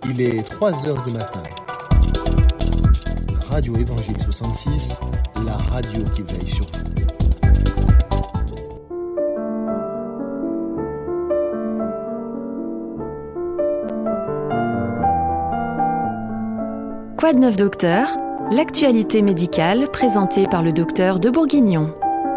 Il est 3h du matin. Radio Évangile 66, la radio qui veille sur vous. Quoi de neuf docteur ? L'actualité médicale présentée par le docteur de Bourguignon.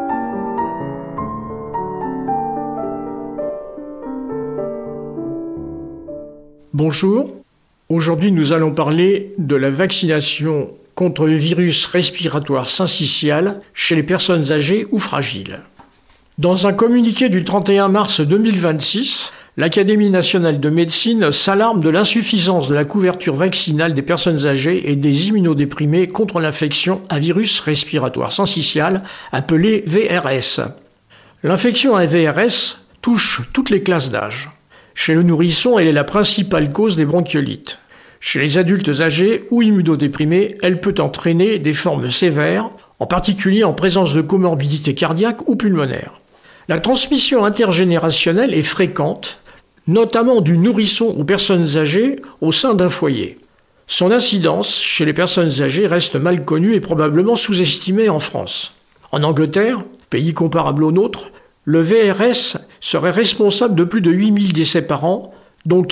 Bonjour, aujourd'hui nous allons parler de la vaccination contre le virus respiratoire syncytial chez les personnes âgées ou fragiles. Dans un communiqué du 31 mars 2026, l'Académie nationale de médecine s'alarme de l'insuffisance de la couverture vaccinale des personnes âgées et des immunodéprimés contre l'infection à virus respiratoire syncytial, appelée VRS. L'infection à VRS touche toutes les classes d'âge. Chez le nourrisson, elle est la principale cause des bronchiolites. Chez les adultes âgés ou immunodéprimés, elle peut entraîner des formes sévères, en particulier en présence de comorbidités cardiaques ou pulmonaires. La transmission intergénérationnelle est fréquente, notamment du nourrisson aux personnes âgées au sein d'un foyer. Son incidence chez les personnes âgées reste mal connue et probablement sous-estimée en France. En Angleterre, pays comparable au nôtre, le VRS serait responsable de plus de 8000 décès par an, dont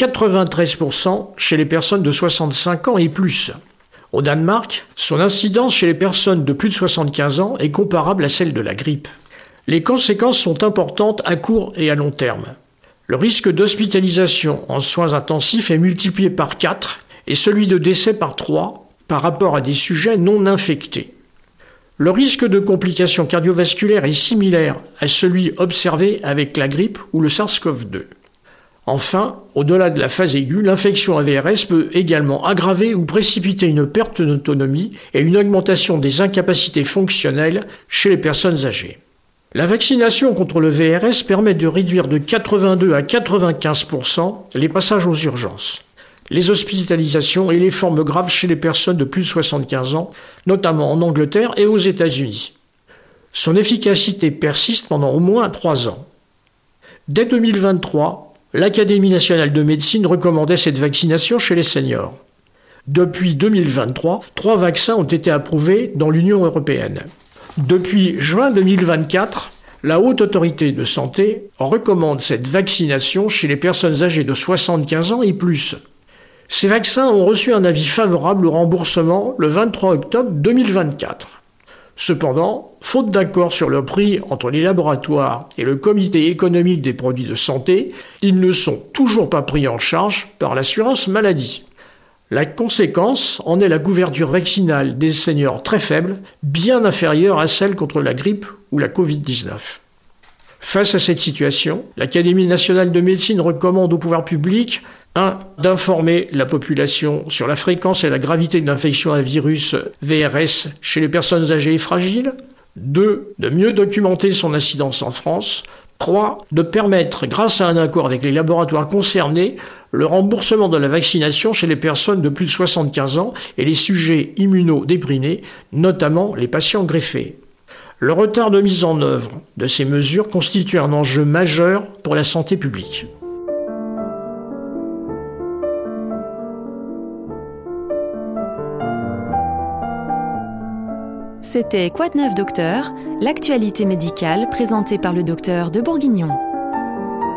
93% chez les personnes de 65 ans et plus. Au Danemark, son incidence chez les personnes de plus de 75 ans est comparable à celle de la grippe. Les conséquences sont importantes à court et à long terme. Le risque d'hospitalisation en soins intensifs est multiplié par 4 et celui de décès par 3 par rapport à des sujets non infectés. Le risque de complications cardiovasculaires est similaire à celui observé avec la grippe ou le SARS-CoV-2. Enfin, au-delà de la phase aiguë, l'infection à VRS peut également aggraver ou précipiter une perte d'autonomie et une augmentation des incapacités fonctionnelles chez les personnes âgées. La vaccination contre le VRS permet de réduire de 82 à 95% les passages aux urgences, les hospitalisations et les formes graves chez les personnes de plus de 75 ans, notamment en Angleterre et aux États-Unis. Son efficacité persiste pendant au moins 3 ans. Dès 2023, l'Académie nationale de médecine recommandait cette vaccination chez les seniors. Depuis 2023, 3 vaccins ont été approuvés dans l'Union européenne. Depuis juin 2024, la Haute Autorité de Santé recommande cette vaccination chez les personnes âgées de 75 ans et plus. Ces vaccins ont reçu un avis favorable au remboursement le 23 octobre 2024. Cependant, faute d'accord sur le prix entre les laboratoires et le Comité économique des produits de santé, ils ne sont toujours pas pris en charge par l'assurance maladie. La conséquence en est la couverture vaccinale des seniors très faible, bien inférieure à celle contre la grippe ou la Covid-19. Face à cette situation, l'Académie nationale de médecine recommande au pouvoir public 1. D'informer la population sur la fréquence et la gravité de l'infection à virus VRS chez les personnes âgées et fragiles. 2. De mieux documenter son incidence en France. 3. De permettre, grâce à un accord avec les laboratoires concernés, le remboursement de la vaccination chez les personnes de plus de 75 ans et les sujets immunodéprimés, notamment les patients greffés. Le retard de mise en œuvre de ces mesures constitue un enjeu majeur pour la santé publique. C'était Quoi de neuf docteur ? L'actualité médicale présentée par le docteur de Bourguignon.